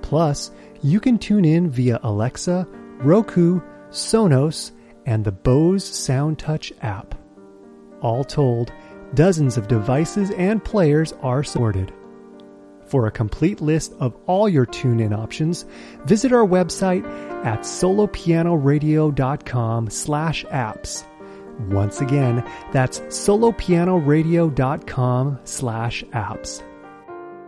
Plus, you can tune in via Alexa, Roku, Sonos, and the Bose SoundTouch app. All told, dozens of devices and players are supported. For a complete list of all your tune-in options, visit our website at solopianoradio.com/apps. Once again, that's solopianoradio.com/apps.